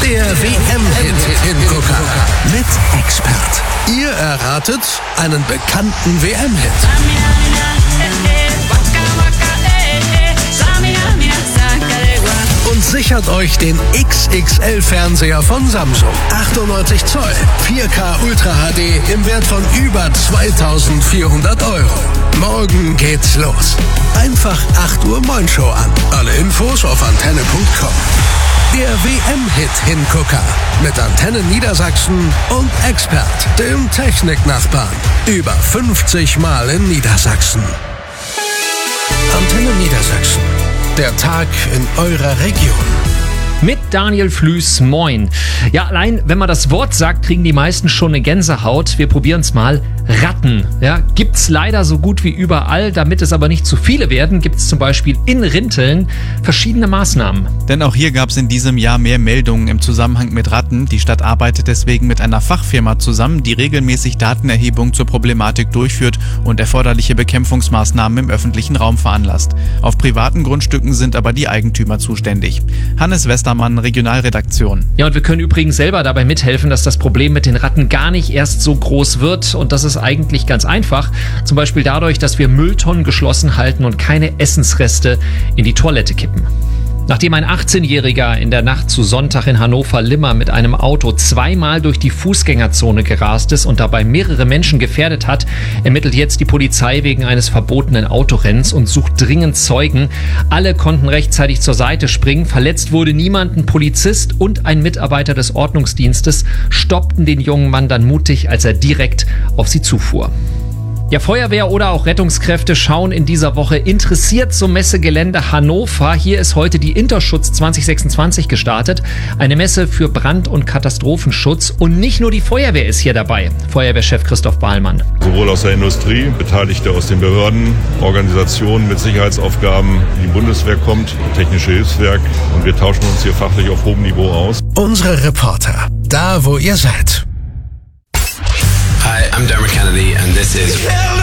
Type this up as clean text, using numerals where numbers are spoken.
Der WM-Hit-Hingucker mit Expert. Ihr erratet einen bekannten WM-Hit. Und sichert euch den XXL-Fernseher von Samsung. 98 Zoll, 4K Ultra HD im Wert von über 2.400 €. Morgen geht's los. Einfach 8 Uhr Moin-Show an. Alle Infos auf antenne.com. Der WM-Hit-Hingucker mit Antenne Niedersachsen und Expert, dem Techniknachbarn. Über 50 Mal in Niedersachsen. Antenne Niedersachsen. Der Tag in eurer Region. Mit Daniel Flüß, moin. Ja, allein wenn man das Wort sagt, kriegen die meisten schon eine Gänsehaut. Wir probieren es mal. Ratten. Ja, gibt's leider so gut wie überall. Damit es aber nicht zu viele werden, gibt's zum Beispiel in Rinteln verschiedene Maßnahmen. Denn auch hier gab es in diesem Jahr mehr Meldungen im Zusammenhang mit Ratten. Die Stadt arbeitet deswegen mit einer Fachfirma zusammen, die regelmäßig Datenerhebung zur Problematik durchführt und erforderliche Bekämpfungsmaßnahmen im öffentlichen Raum veranlasst. Auf privaten Grundstücken sind aber die Eigentümer zuständig. Hannes Westermann, Regionalredaktion. Ja, und wir können übrigens selber dabei mithelfen, dass das Problem mit den Ratten gar nicht erst so groß wird. Und das ist eigentlich ganz einfach. Zum Beispiel dadurch, dass wir Mülltonnen geschlossen halten und keine Essensreste in die Toilette kippen. Nachdem ein 18-Jähriger in der Nacht zu Sonntag in Hannover-Limmer mit einem Auto zweimal durch die Fußgängerzone gerast ist und dabei mehrere Menschen gefährdet hat, ermittelt jetzt die Polizei wegen eines verbotenen Autorennens und sucht dringend Zeugen. Alle konnten rechtzeitig zur Seite springen. Verletzt wurde niemand. Ein Polizist und ein Mitarbeiter des Ordnungsdienstes stoppten den jungen Mann dann mutig, als er direkt auf sie zufuhr. Ja, Feuerwehr oder auch Rettungskräfte schauen in dieser Woche interessiert zum Messegelände Hannover. Hier ist heute die Interschutz 2026 gestartet. Eine Messe für Brand- und Katastrophenschutz. Und nicht nur die Feuerwehr ist hier dabei. Feuerwehrchef Christoph Bahlmann. Sowohl aus der Industrie, Beteiligte aus den Behörden, Organisationen mit Sicherheitsaufgaben, die Bundeswehr kommt, Technische Hilfswerk. Und wir tauschen uns hier fachlich auf hohem Niveau aus. Unsere Reporter, da wo ihr seid. Hi, I'm Dermot Kennedy and this is